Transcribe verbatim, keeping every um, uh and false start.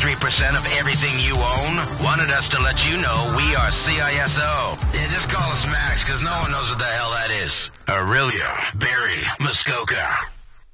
ninety-three percent of everything you own? Wanted us to let you know we are C I S O. Yeah, just call us Max, because no one knows what the hell that is. Aurelia, Barry, Muskoka.